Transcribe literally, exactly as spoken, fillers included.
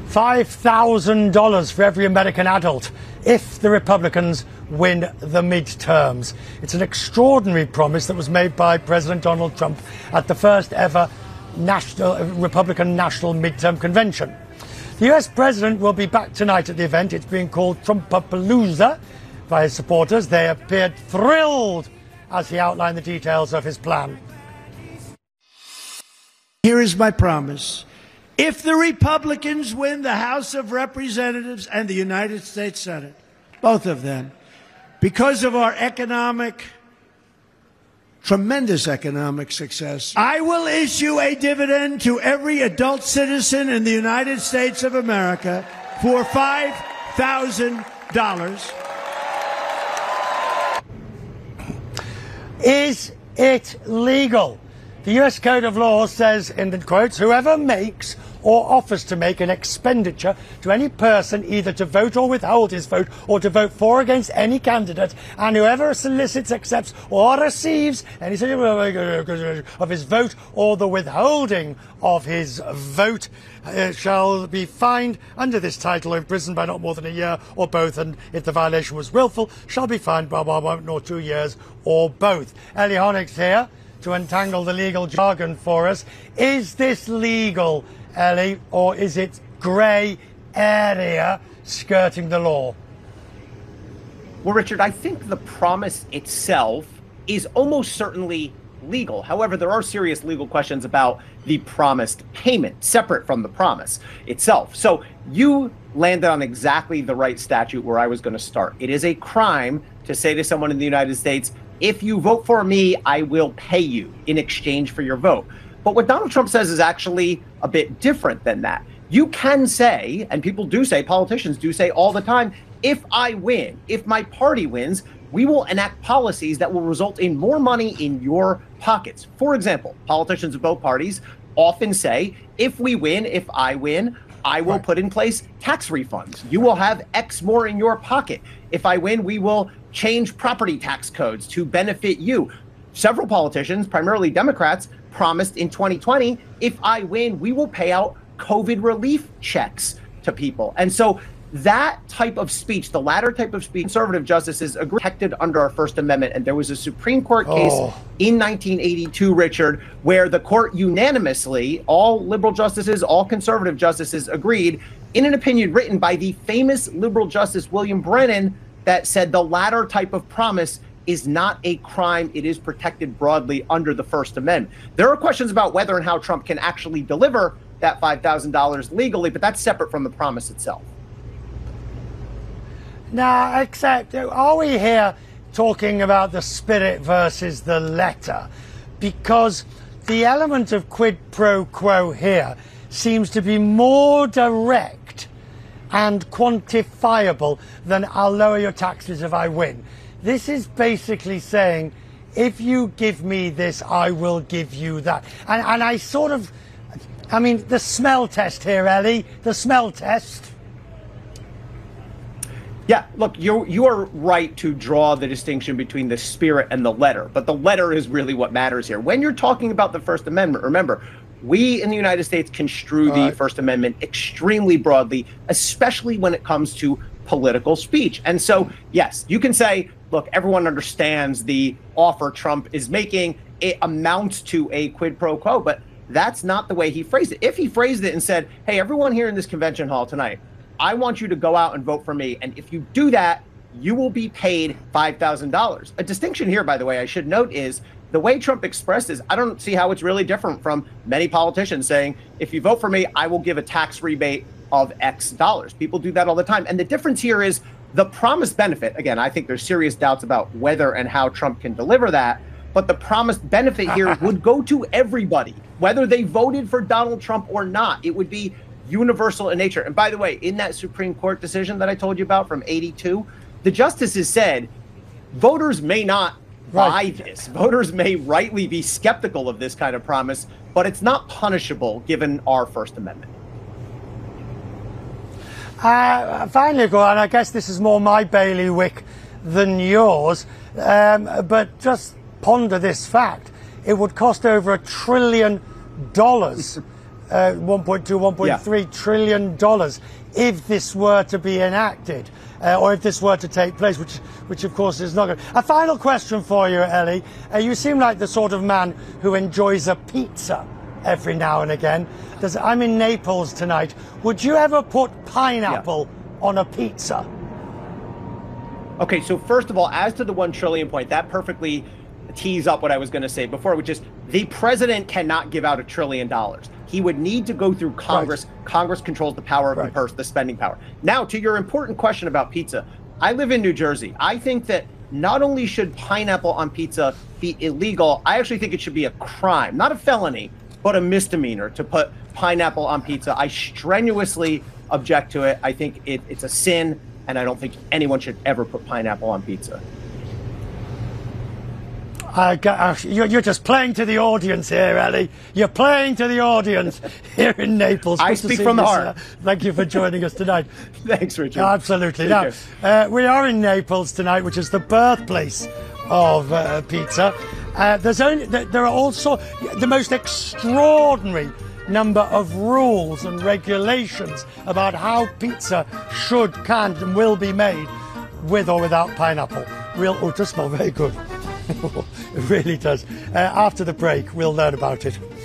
five thousand dollars for every American adult if the Republicans win the midterms. It's an extraordinary promise that was made by President Donald Trump at the first ever national Republican National Midterm Convention. The U S president will be back tonight at the event. It's being called Trumpapalooza by his supporters. They appeared thrilled as he outlined the details of his plan. Here is my promise. If the Republicans win the House of Representatives and the United States Senate, both of them, because of our economic, tremendous economic success, I will issue a dividend to every adult citizen in the United States of America for five thousand dollars. Is it legal? The U S Code of Law says, in the quotes, whoever makes or offers to make an expenditure to any person either to vote or withhold his vote or to vote for or against any candidate, and whoever solicits, accepts or receives any of his vote or the withholding of his vote uh, shall be fined under this title or imprisoned by not more than a year or both, and if the violation was willful shall be fined by one or two years or both. Ellie Honig's here to untangle the legal jargon for us. Is this legal, Ellie, or is it grey area skirting the law? Well, Richard, I think the promise itself is almost certainly legal. However, there are serious legal questions about the promised payment, separate from the promise itself. So you landed on exactly the right statute where I was going to start. It is a crime to say to someone in the United States, if you vote for me, I will pay you in exchange for your vote. But what Donald Trump says is actually a bit different than that. You can say, and people do say, politicians do say all the time, if I win, if my party wins, we will enact policies that will result in more money in your pockets. For example, politicians of both parties often say, if we win, if I win, I will put in place tax refunds. You will have X more in your pocket. If I win, we will change property tax codes to benefit you. Several politicians, primarily Democrats, promised in twenty twenty, if I win, we will pay out COVID relief checks to people. And so that type of speech, the latter type of speech, conservative justices agree protected under our First Amendment. And there was a Supreme Court case oh. in nineteen eighty-two, Richard, where the court unanimously, all liberal justices, all conservative justices agreed in an opinion written by the famous liberal justice William Brennan that said the latter type of promise is not a crime. It is protected broadly under the First Amendment. There are questions about whether and how Trump can actually deliver that five thousand dollars legally, but that's separate from the promise itself. Now, except, are we here talking about the spirit versus the letter? Because the element of quid pro quo here seems to be more direct and quantifiable than I'll lower your taxes if I win. This is basically saying, if you give me this, I will give you that. And, and I sort of, I mean, the smell test here, Ellie, the smell test. Yeah, look, you you are right to draw the distinction between the spirit and the letter, but the letter is really what matters here. When you're talking about the First Amendment, remember, we in the United States construe the First Amendment extremely broadly, especially when it comes to political speech. And so, yes, you can say, look, everyone understands the offer Trump is making. It amounts to a quid pro quo, but that's not the way he phrased it. If he phrased it and said, hey, everyone here in this convention hall tonight, I want you to go out and vote for me. And if you do that, you will be paid five thousand dollars. A distinction here, by the way, I should note is the way Trump expressed this, I don't see how it's really different from many politicians saying, if you vote for me, I will give a tax rebate of X dollars. People do that all the time. And the difference here is the promised benefit. Again, I think there's serious doubts about whether and how Trump can deliver that. But the promised benefit here would go to everybody, whether they voted for Donald Trump or not. It would be universal in nature. And by the way, in that Supreme Court decision that I told you about from eighty-two, the justices said voters may not buy right. this. Voters may rightly be skeptical of this kind of promise, but it's not punishable given our First Amendment. Uh, finally, Gordon, I guess this is more my bailiwick than yours, um, but just ponder this fact. It would cost over a trillion dollars uh, one point two, one point three Yeah. trillion dollars if this were to be enacted. Uh, or if this were to take place, which, which of course is not good. A final question for you, Ellie. Uh, you seem like the sort of man who enjoys a pizza every now and again. Does, I'm in Naples tonight. Would you ever put pineapple yeah. on a pizza? Okay, so first of all, as to the one trillion point, that perfectly tees up what I was going to say before, which is the president cannot give out a trillion dollars. He would need to go through Congress. Right. Congress controls the power of right. the purse, the spending power. Now, to your important question about pizza, I live in New Jersey. I think that not only should pineapple on pizza be illegal, I actually think it should be a crime, not a felony, but a misdemeanor to put pineapple on pizza. I strenuously object to it. I think it, it's a sin, and I don't think anyone should ever put pineapple on pizza. Uh, you're, you're just playing to the audience here, Ellie. You're playing to the audience here in Naples. I Good speak from the you, heart. Sir. Thank you for joining us tonight. Thanks, Richard. Absolutely. Now, uh, we are in Naples tonight, which is the birthplace of uh, pizza. Uh, there's only there are also the most extraordinary number of rules and regulations about how pizza should, can, and will be made with or without pineapple. Real, oh, it does smell very good. It really does. Uh, after the break, we'll learn about it.